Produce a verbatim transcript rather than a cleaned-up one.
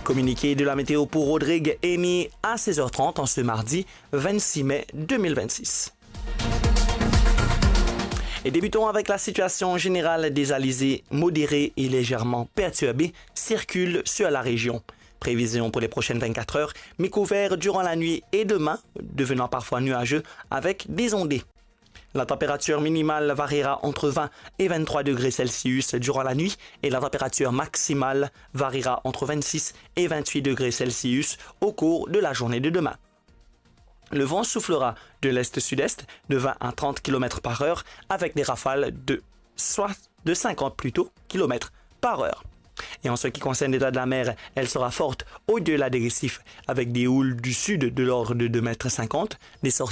Communiqué de la météo pour Rodrigue émis à seize heures trente en ce mardi vingt-six mai deux mille vingt-six. Et débutons avec la situation générale. Des alizés modérés et légèrement perturbés circulent sur la région. Prévision pour les prochaines vingt-quatre heures, mais couvert durant la nuit et demain, devenant parfois nuageux avec des ondées. La température minimale variera entre vingt et vingt-trois degrés Celsius durant la nuit et la température maximale variera entre vingt-six et vingt-huit degrés Celsius au cours de la journée de demain. Le vent soufflera de l'est-sud-est de vingt à trente kilomètres par heure avec des rafales de, soit de cinquante plutôt kilomètres par heure. Et en ce qui concerne l'état de la mer, elle sera forte au-delà des récifs avec des houles du sud de l'ordre de deux mètres cinquante, des sorties